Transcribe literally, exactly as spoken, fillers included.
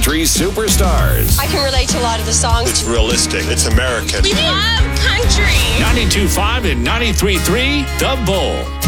country superstars. I can relate to a lot of the songs. It's realistic. It's American. We love country. ninety-two point five and ninety-three point three The Bull.